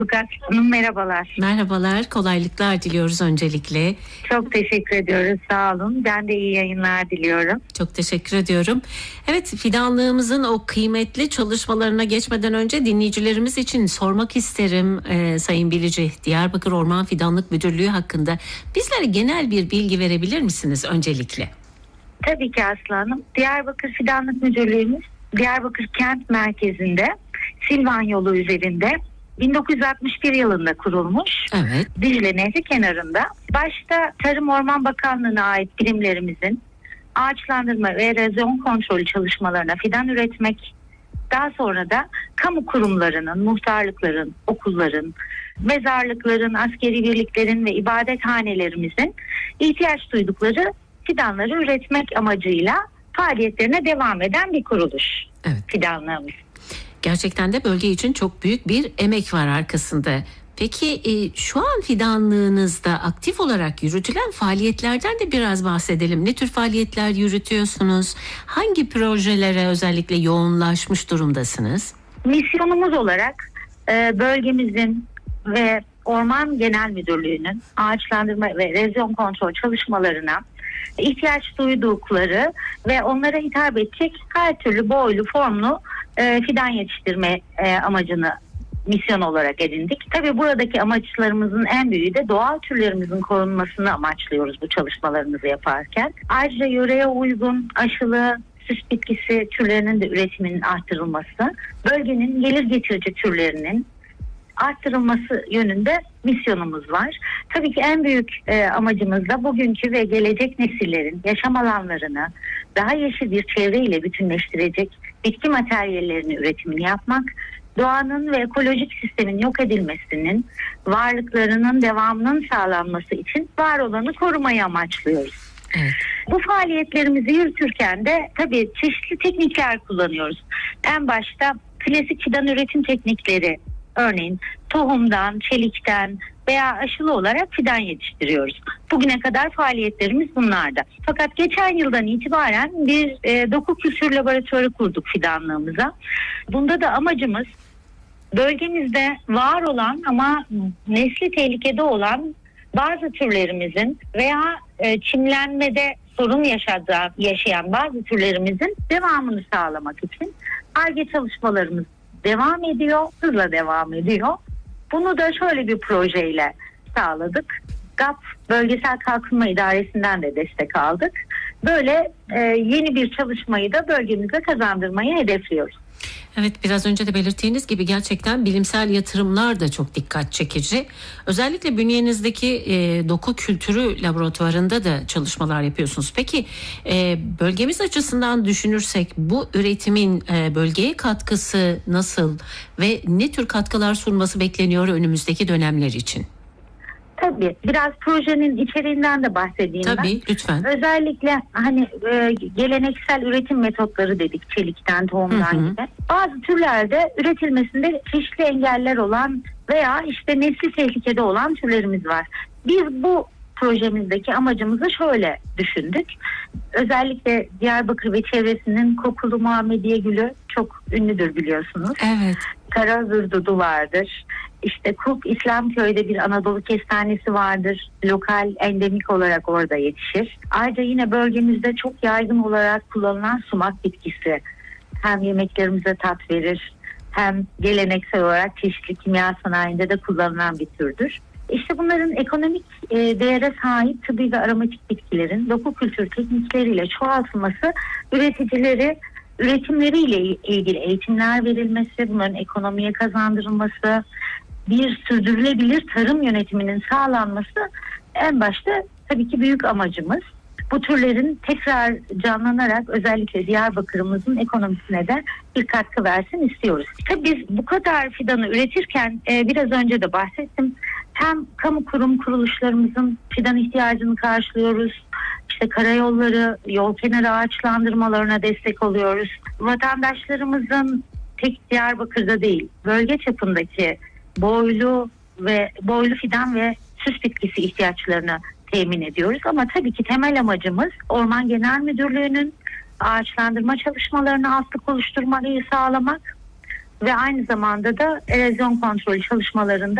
Lukas Hanım, merhabalar. Merhabalar, kolaylıklar diliyoruz öncelikle. Çok teşekkür ediyoruz, sağ olun. Ben de iyi yayınlar diliyorum. Çok teşekkür ediyorum. Evet, fidanlığımızın o kıymetli çalışmalarına geçmeden önce dinleyicilerimiz için sormak isterim Sayın Bilici. Diyarbakır Orman Fidanlık Müdürlüğü hakkında bizlere genel bir bilgi verebilir misiniz öncelikle? Tabii ki Aslı Hanım. Diyarbakır Fidanlık Müdürlüğümüz Diyarbakır Kent Merkezi'nde Silvan Yolu üzerinde 1961 yılında kurulmuş. Evet. Dicle Nehri kenarında. Başta Tarım Orman Bakanlığı'na ait birimlerimizin ağaçlandırma ve erozyon kontrolü çalışmalarına fidan üretmek, daha sonra da kamu kurumlarının, muhtarlıkların, okulların, mezarlıkların, askeri birliklerin ve ibadethanelerimizin ihtiyaç duydukları fidanları üretmek amacıyla faaliyetlerine devam eden bir kuruluş. Evet. Fidanlığımız. Gerçekten de bölge için çok büyük bir emek var arkasında. Peki şu an fidanlığınızda aktif olarak yürütülen faaliyetlerden de biraz bahsedelim. Ne tür faaliyetler yürütüyorsunuz? Hangi projelere özellikle yoğunlaşmış durumdasınız? Misyonumuz olarak bölgemizin ve Orman Genel Müdürlüğü'nün ağaçlandırma ve erozyon kontrol çalışmalarına ihtiyaç duydukları ve onlara hitap edecek her türlü boylu, formlu fidan yetiştirme amacını misyon olarak edindik. Tabii buradaki amaçlarımızın en büyüğü de doğal türlerimizin korunmasını amaçlıyoruz bu çalışmalarımızı yaparken. Ayrıca yöreye uygun aşılı süs bitkisi türlerinin de üretiminin arttırılması, bölgenin gelir getirici türlerinin arttırılması yönünde misyonumuz var. Tabii ki en büyük amacımız da bugünkü ve gelecek nesillerin yaşam alanlarını daha yeşil bir çevreyle bütünleştirecek bitki materyallerinin üretimini yapmak, doğanın ve ekolojik sistemin yok edilmesinin, varlıklarının devamının sağlanması için var olanı korumayı amaçlıyoruz. Evet. Bu faaliyetlerimizi yürütürken de tabii çeşitli teknikler kullanıyoruz. En başta klasik fidan üretim teknikleri, örneğin tohumdan, çelikten veya aşılı olarak fidan yetiştiriyoruz. Bugüne kadar faaliyetlerimiz bunlardı. Fakat geçen yıldan itibaren bir doku kültür laboratuvarı kurduk fidanlığımıza. Bunda da amacımız bölgemizde var olan ama nesli tehlikede olan bazı türlerimizin veya çimlenmede sorun yaşayan bazı türlerimizin devamını sağlamak için Ar-Ge çalışmalarımız devam ediyor, hızla devam ediyor. Bunu da şöyle bir projeyle sağladık. GAP Bölgesel Kalkınma İdaresi'nden de destek aldık. Böyle yeni bir çalışmayı da bölgemize kazandırmayı hedefliyoruz. Evet, biraz önce de belirttiğiniz gibi gerçekten bilimsel yatırımlar da çok dikkat çekici. Özellikle bünyenizdeki doku kültürü laboratuvarında da çalışmalar yapıyorsunuz. Peki bölgemiz açısından düşünürsek bu üretimin bölgeye katkısı nasıl ve ne tür katkılar sunması bekleniyor önümüzdeki dönemler için? Tabii biraz projenin içeriğinden de bahsedeyim ben. Tabii, lütfen. Özellikle geleneksel üretim metotları dedik, çelikten, tohumdan gibi. Bazı türlerde üretilmesinde çeşitli engeller olan veya işte nesli tehlikede olan türlerimiz var. Biz bu projemizdeki amacımızı şöyle düşündük. Özellikle Diyarbakır ve çevresinin kokulu Muhammediye gülü çok ünlüdür biliyorsunuz. Evet. Kara hırdudu vardır. İşte Kulp İslamköy'de bir Anadolu kestanesi vardır. Lokal, endemik olarak orada yetişir. Ayrıca yine bölgemizde çok yaygın olarak kullanılan sumak bitkisi. Hem yemeklerimize tat verir, hem geleneksel olarak çeşitli kimya sanayinde de kullanılan bir türdür. İşte bunların ekonomik değere sahip tıbbi ve aromatik bitkilerin doku kültür teknikleriyle çoğaltılması, üretimleriyle ilgili eğitimler verilmesi, bunların ekonomiye kazandırılması, bir sürdürülebilir tarım yönetiminin sağlanması en başta tabii ki büyük amacımız. Bu türlerin tekrar canlanarak özellikle Diyarbakır'ımızın ekonomisine de bir katkı versin istiyoruz. Tabii biz bu kadar fidanı üretirken biraz önce de bahsettim. Hem kamu kurum kuruluşlarımızın fidan ihtiyacını karşılıyoruz. İşte karayolları, yol kenarı ağaçlandırmalarına destek oluyoruz. Vatandaşlarımızın tek Diyarbakır'da değil, bölge çapındaki boylu fidan ve süs bitkisi ihtiyaçlarını temin ediyoruz. Ama tabii ki temel amacımız Orman Genel Müdürlüğü'nün ağaçlandırma çalışmalarına altlık oluşturmayı sağlamak. ve aynı zamanda da erozyon kontrolü çalışmalarında